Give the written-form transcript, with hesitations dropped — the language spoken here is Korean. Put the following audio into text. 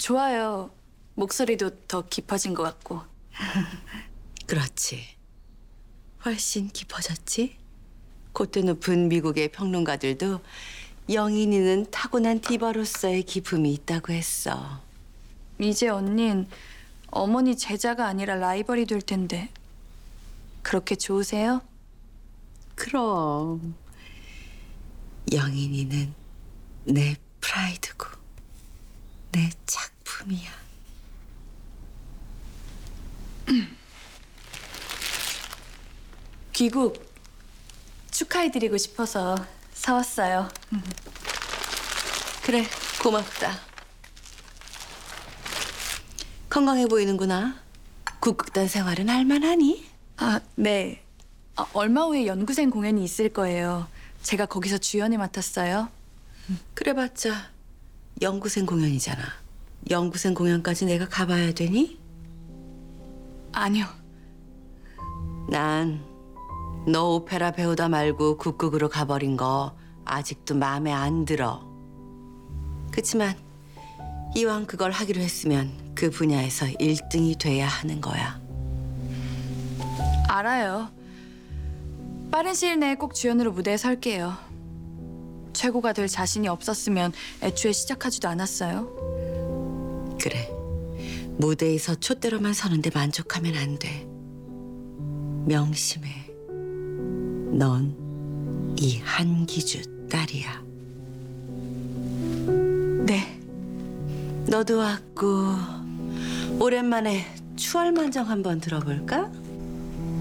좋아요. 목소리도 더 깊어진 것 같고. 그렇지. 훨씬 깊어졌지? 콧대 높은 미국의 평론가들도 영인이는 타고난 디바로서의 기품이 있다고 했어. 이제 언닌 어머니 제자가 아니라 라이벌이 될 텐데 그렇게 좋으세요? 그럼 영인이는 내 프라이드고 내 작품이야. 귀국 축하해드리고 싶어서 사왔어요. 그래, 고맙다. 건강해 보이는구나. 국극단 생활은 할만하니? 아, 네. 얼마 후에 연구생 공연이 있을 거예요. 제가 거기서 주연을 맡았어요. 그래봤자 연구생 공연이잖아. 연구생 공연까지 내가 가봐야 되니? 아니요. 난 너 오페라 배우다 말고 국극으로 가버린 거 아직도 마음에 안 들어. 그치만 이왕 그걸 하기로 했으면 그 분야에서 1등이 돼야 하는 거야. 알아요. 빠른 시일 내에 꼭 주연으로 무대에 설게요. 최고가 될 자신이 없었으면 애초에 시작하지도 않았어요. 그래. 무대에서 촛대로만 서는데 만족하면 안 돼. 명심해. 넌 이 한기주 딸이야. 네. 너도 왔고 오랜만에 추월만정 한번 들어볼까?